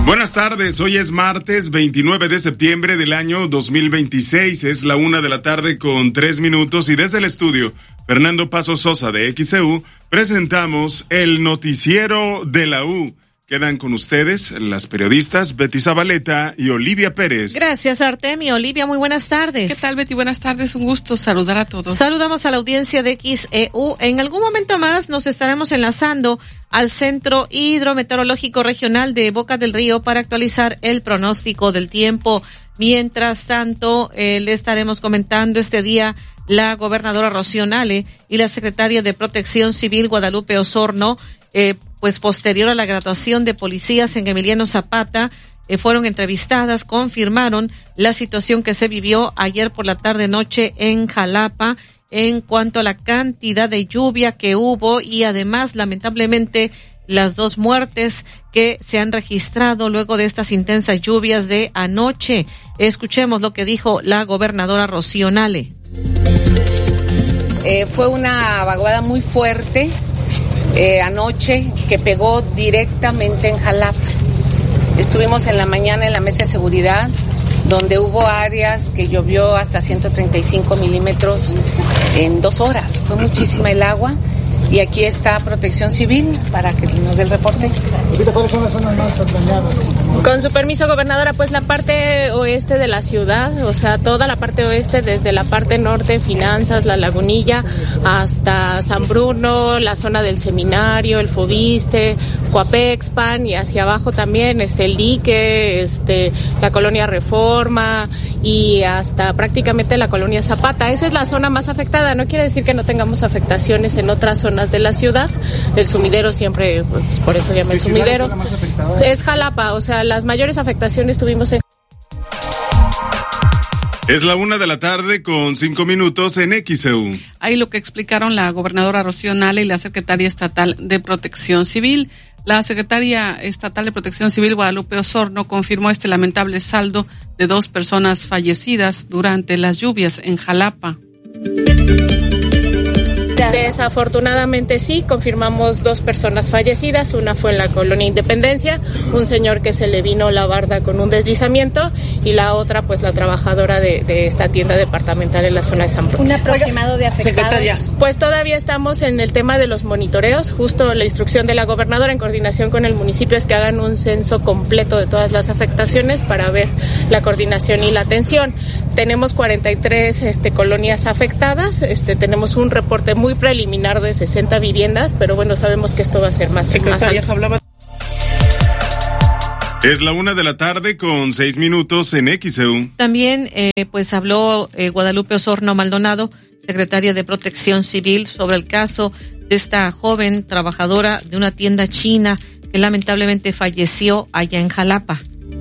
Buenas tardes, hoy es martes 29 de septiembre del año 2026, es la 1:03 p.m. y desde el estudio Fernando Paso Sosa de XEU presentamos el noticiero de la U. Quedan con ustedes las periodistas Betty Zabaleta y Olivia Pérez. Gracias, Artemio. Olivia, muy buenas tardes. ¿Qué tal, Betty? Buenas tardes, un gusto saludar a todos. Saludamos a la audiencia de XEU. En algún momento más nos estaremos enlazando al Centro Hidrometeorológico Regional de Boca del Río para actualizar el pronóstico del tiempo. Mientras tanto, le estaremos comentando este día la gobernadora Rocío Nale y la secretaria de Protección Civil Guadalupe Osorno, pues posterior a la graduación de policías en Emiliano Zapata, fueron entrevistadas, confirmaron la situación que se vivió ayer por la tarde-noche en Jalapa en cuanto a la cantidad de lluvia que hubo y además, lamentablemente, las 2 muertes que se han registrado luego de estas intensas lluvias de anoche. Escuchemos lo que dijo la gobernadora Rocío Nale. Fue una vaguada muy fuerte anoche que pegó directamente en Jalapa. Estuvimos en la mañana en la mesa de seguridad, donde hubo áreas que llovió hasta 135 milímetros en 2 horas. Fue muchísima el agua. Y aquí está Protección Civil para que nos dé el reporte. ¿Cuáles son las zonas más dañadas? Con su permiso, gobernadora, pues la parte oeste de la ciudad, o sea, toda la parte oeste, desde la parte norte, Finanzas, La Lagunilla, hasta San Bruno, la zona del Seminario, el Fobiste, Coapexpan, y hacia abajo también, el Dique, la colonia Reforma y hasta prácticamente la colonia Zapata. Esa es la zona más afectada. No quiere decir que no tengamos afectaciones en otras zonas de la ciudad. El sumidero siempre, pues por eso llama el sumidero. Es Jalapa, o sea, las mayores afectaciones tuvimos en... Es la 1:05 p.m. en XEU. Ahí lo que explicaron la gobernadora Rocío Nale y la secretaria estatal de Protección Civil. La secretaria estatal de Protección Civil, Guadalupe Osorno, confirmó este lamentable saldo de 2 personas fallecidas durante las lluvias en Jalapa. Desafortunadamente sí, confirmamos 2 personas fallecidas. Una fue en la colonia Independencia, un señor que se le vino la barda con un deslizamiento, y la otra pues la trabajadora de esta tienda departamental en la zona de San Bruno. ¿Un aproximado de afectados? Secretaria. Pues todavía estamos en el tema de los monitoreos. Justo la instrucción de la gobernadora en coordinación con el municipio es que hagan un censo completo de todas las afectaciones para ver la coordinación y la atención. Tenemos 43 colonias afectadas, tenemos un reporte muy preliminar de 60 viviendas, pero bueno, sabemos que esto va a ser más alto. Es la 1:06 p.m. en XEU. También, pues habló Guadalupe Osorno Maldonado, secretaria de Protección Civil, sobre el caso de esta joven trabajadora de una tienda china que lamentablemente falleció allá en Jalapa.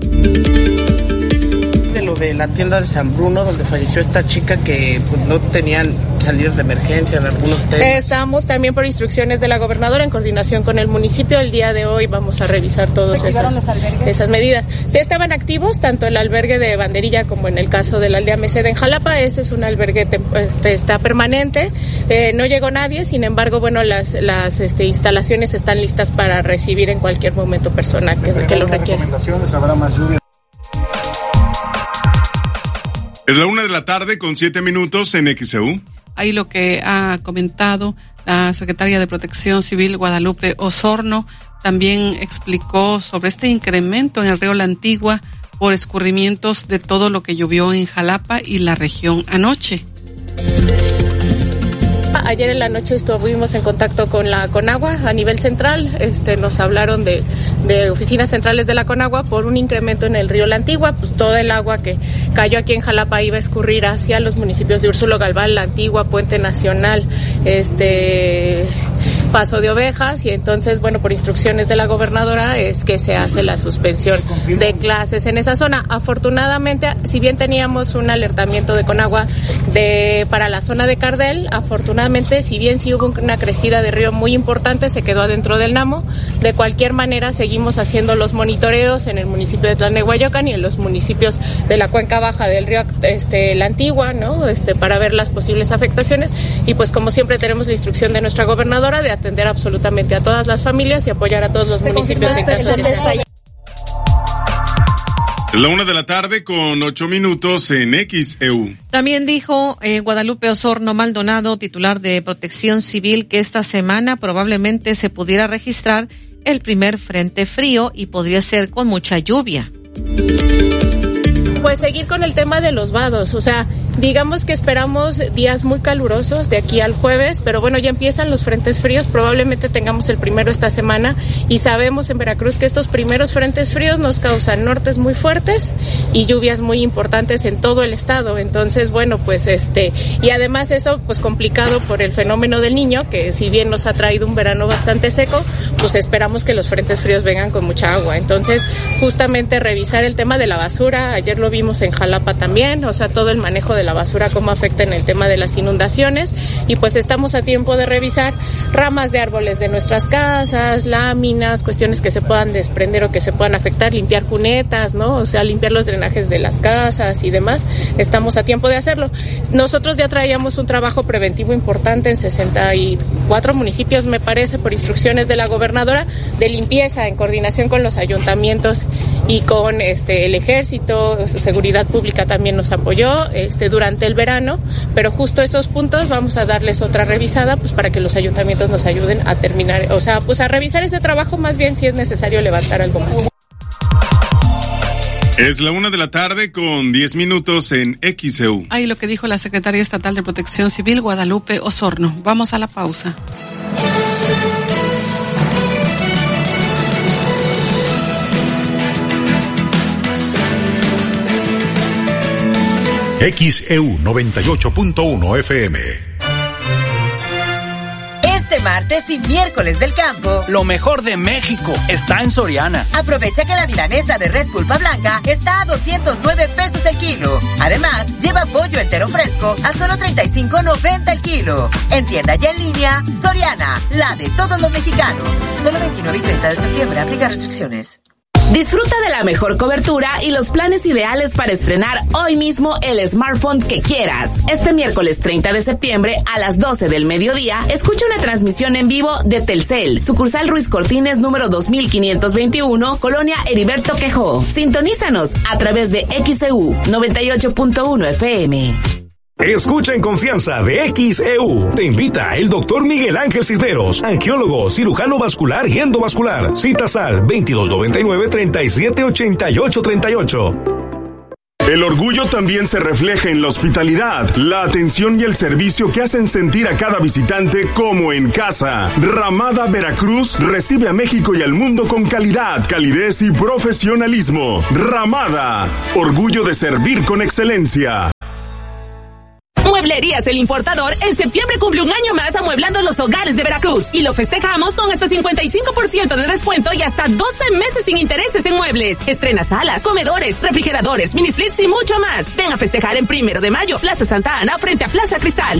De la tienda de San Bruno, donde falleció esta chica que pues no tenían salidas de emergencia en algunos temas. Estamos también por instrucciones de la gobernadora en coordinación con el municipio. El día de hoy vamos a revisar todas esas medidas. Sí, estaban activos tanto el albergue de Banderilla como en el caso de la aldea Meseda en Jalapa. Ese es un albergue está permanente. No llegó nadie, sin embargo, bueno, las instalaciones están listas para recibir en cualquier momento personas que lo requiera. ¿Habrá más lluvia? Es la 1:07 p.m. en XEU. Ahí lo que ha comentado la secretaria de Protección Civil, Guadalupe Osorno, también explicó sobre este incremento en el río La Antigua por escurrimientos de todo lo que llovió en Jalapa y la región anoche. Ayer en la noche estuvimos en contacto con la Conagua a nivel central. Nos hablaron de oficinas centrales de la Conagua por un incremento en el río La Antigua. Pues todo el agua que cayó aquí en Jalapa iba a escurrir hacia los municipios de Úrsulo Galván, La Antigua, Puente Nacional, Paso de Ovejas, y entonces, bueno, por instrucciones de la gobernadora es que se hace la suspensión de clases en esa zona. Afortunadamente, si bien teníamos un alertamiento de Conagua para la zona de Cardel, afortunadamente, si bien sí hubo una crecida de río muy importante, se quedó adentro del Namo. De cualquier manera, seguimos haciendo los monitoreos en el municipio de Tlalnehuayocan y en los municipios de la cuenca baja del río La Antigua, ¿no? Para ver las posibles afectaciones, y pues como siempre tenemos la instrucción de nuestra gobernadora de atender absolutamente a todas las familias y apoyar a todos los municipios en caso de necesidad. Es la 1:08 p.m. en XEU. También dijo Guadalupe Osorno Maldonado, titular de Protección Civil, que esta semana probablemente se pudiera registrar el primer frente frío y podría ser con mucha lluvia. Pues seguir con el tema de los vados, o sea, digamos que esperamos días muy calurosos de aquí al jueves, pero bueno, ya empiezan los frentes fríos, probablemente tengamos el primero esta semana y sabemos en Veracruz que estos primeros frentes fríos nos causan nortes muy fuertes y lluvias muy importantes en todo el estado, entonces bueno, pues y además eso pues complicado por el fenómeno del Niño, que si bien nos ha traído un verano bastante seco, pues esperamos que los frentes fríos vengan con mucha agua, entonces justamente revisar el tema de la basura, ayer lo vimos en Jalapa también, o sea, todo el manejo de la basura, cómo afecta en el tema de las inundaciones, y pues estamos a tiempo de revisar ramas de árboles de nuestras casas, láminas, cuestiones que se puedan desprender o que se puedan afectar, limpiar cunetas, ¿no? O sea, limpiar los drenajes de las casas y demás, estamos a tiempo de hacerlo. Nosotros ya traíamos un trabajo preventivo importante en 64 municipios, me parece, por instrucciones de la gobernadora, de limpieza en coordinación con los ayuntamientos y con el ejército, seguridad pública también nos apoyó durante el verano, pero justo esos puntos vamos a darles otra revisada pues para que los ayuntamientos nos ayuden a terminar, o sea, pues a revisar ese trabajo, más bien si es necesario levantar algo más. Es la 1:10 p.m. en XEU. Ahí lo que dijo la Secretaria Estatal de Protección Civil, Guadalupe Osorno. Vamos a la pausa. XEU 98.1 FM. Este martes y miércoles del campo, lo mejor de México está en Soriana. Aprovecha que la milanesa de res pulpa blanca está a 209 pesos el kilo. Además, lleva pollo entero fresco a solo 35.90 el kilo. En tienda y en línea, Soriana, la de todos los mexicanos. Solo 29 y 30 de septiembre, aplica restricciones. Disfruta de la mejor cobertura y los planes ideales para estrenar hoy mismo el smartphone que quieras. Este miércoles 30 de septiembre a las 12 del mediodía, escucha una transmisión en vivo de Telcel, sucursal Ruiz Cortines número 2521, Colonia Heriberto Quejó. Sintonízanos a través de XEU 98.1 FM. Escucha en confianza de XEU. Te invita el doctor Miguel Ángel Cisneros, angiólogo, cirujano vascular y endovascular. Citas al 2299-378838. El orgullo también se refleja en la hospitalidad, la atención y el servicio que hacen sentir a cada visitante como en casa. Ramada Veracruz recibe a México y al mundo con calidad, calidez y profesionalismo. Ramada, orgullo de servir con excelencia. Mueblerías El Importador en septiembre cumple un año más amueblando los hogares de Veracruz y lo festejamos con hasta 55% de descuento y hasta 12 meses sin intereses en muebles. Estrena salas, comedores, refrigeradores, mini splits y mucho más. Ven a festejar en 1 de mayo, Plaza Santa Ana, frente a Plaza Cristal.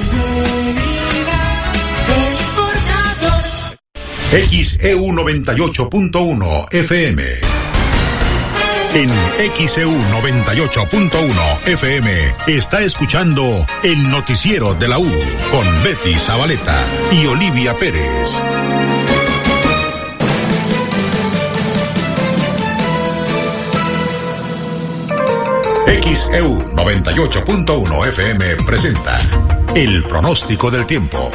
XEU 98.1 FM. En XEU 98.1 FM está escuchando el noticiero de la U con Betty Zabaleta y Olivia Pérez. XEU 98.1 FM presenta el pronóstico del tiempo.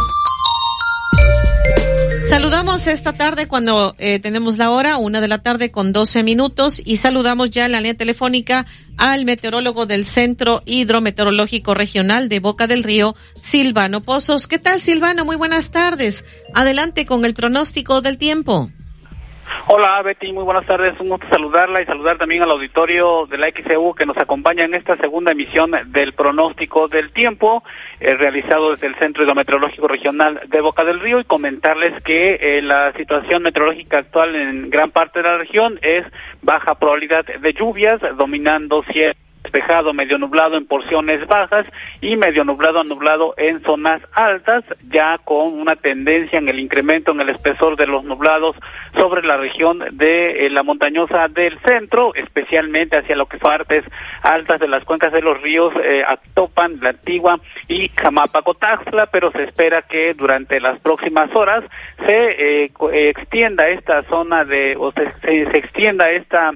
Saludamos esta tarde cuando tenemos la hora, 1:12 p.m, y saludamos ya en la línea telefónica al meteorólogo del Centro Hidrometeorológico Regional de Boca del Río, Silvano Pozos. ¿Qué tal, Silvano? Muy buenas tardes. Adelante con el pronóstico del tiempo. Hola, Betty, muy buenas tardes. Un gusto saludarla y saludar también al auditorio de la XEU que nos acompaña en esta segunda emisión del pronóstico del tiempo realizado desde el Centro Hidrometeorológico Regional de Boca del Río, y comentarles que la situación meteorológica actual en gran parte de la región es baja probabilidad de lluvias, dominando cielo despejado, medio nublado en porciones bajas y medio nublado a nublado en zonas altas, ya con una tendencia en el incremento en el espesor de los nublados sobre la región de la montañosa del centro, especialmente hacia lo que son partes altas de las cuencas de los ríos Actopan, La Antigua y Jamapacotaxtla, pero se espera que durante las próximas horas se extienda esta zona se extienda esta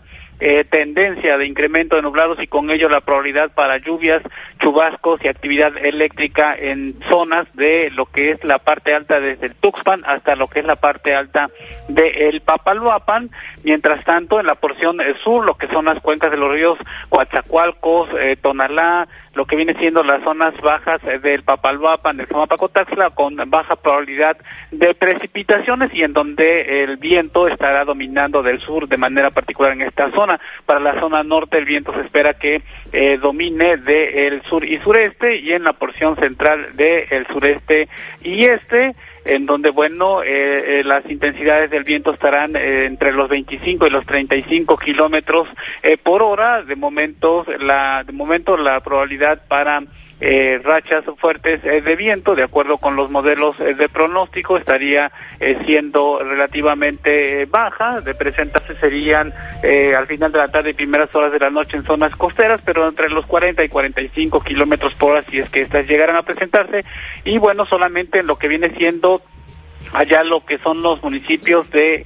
tendencia de incremento de nublados y con ello la probabilidad para lluvias, chubascos y actividad eléctrica en zonas de lo que es la parte alta desde el Tuxpan hasta lo que es la parte alta de el Papaloapan. Mientras tanto, en la porción sur, lo que son las cuencas de los ríos Coatzacoalcos, Tonalá, lo que viene siendo las zonas bajas del Papaloapan, del Zamapacotaxla, con baja probabilidad de precipitaciones y en donde el viento estará dominando del sur de manera particular en esta zona. Para la zona norte el viento se espera que domine del sur y sureste, y en la porción central del sureste y este, en donde, bueno, las intensidades del viento estarán entre los 25 y los 35 kilómetros por hora. De momento la probabilidad para rachas fuertes de viento, de acuerdo con los modelos de pronóstico, estaría siendo relativamente baja. De presentarse serían al final de la tarde y primeras horas de la noche en zonas costeras, pero entre los 40 y 45 kilómetros por hora si es que estas llegaran a presentarse. Y bueno, solamente en lo que viene siendo allá lo que son los municipios de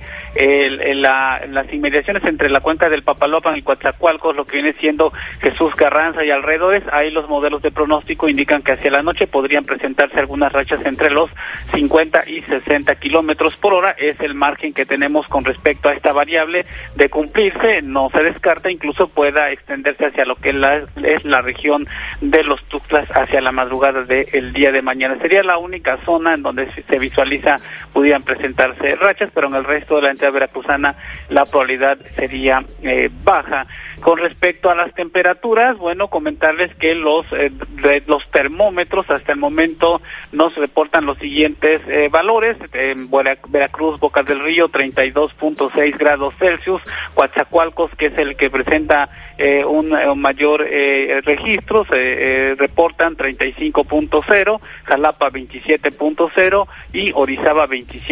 las inmediaciones entre la cuenca del Papaloapan y Coatzacoalcos, lo que viene siendo Jesús Carranza y alrededores, ahí los modelos de pronóstico indican que hacia la noche podrían presentarse algunas rachas entre los 50 y 60 kilómetros por hora. Es el margen que tenemos con respecto a esta variable. De cumplirse, no se descarta, incluso pueda extenderse hacia lo que es la región de los Tuxtlas hacia la madrugada del día de mañana. Sería la única zona en donde se visualiza pudieran presentarse rachas, pero en el resto de la entidad veracruzana la probabilidad sería baja. Con respecto a las temperaturas, bueno, comentarles que los termómetros hasta el momento nos reportan los siguientes valores. En Veracruz, Bocas del Río, 32.6 grados Celsius. Coatzacoalcos, que es el que presenta un mayor registro, se reportan 35.0, Jalapa 27.0 y Orizaba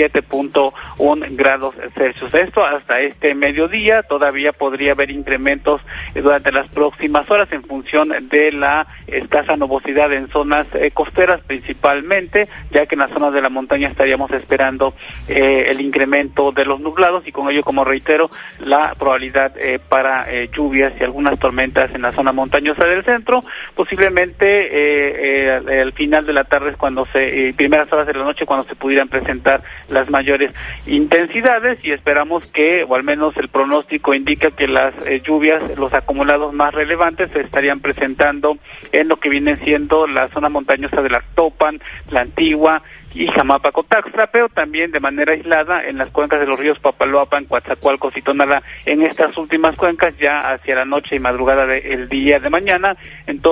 27.1 grados Celsius. Esto hasta este mediodía. Todavía podría haber incrementos durante las próximas horas en función de la escasa nubosidad en zonas costeras principalmente, ya que en las zonas de la montaña estaríamos esperando el incremento de los nublados y con ello, como reitero, la probabilidad para lluvias y algunas tormentas en la zona montañosa del centro. Posiblemente al final de la tarde es cuando primeras horas de la noche cuando se pudieran presentar las mayores intensidades, y esperamos que, o al menos el pronóstico indica que las lluvias, los acumulados más relevantes se estarían presentando en lo que viene siendo la zona montañosa de la Actopan, la Antigua y Jamapacotaxla, pero también de manera aislada en las cuencas de los ríos Papaloapan, Coatzacoalcos y Tonalá. En estas últimas cuencas ya hacia la noche y madrugada del día de mañana, entonces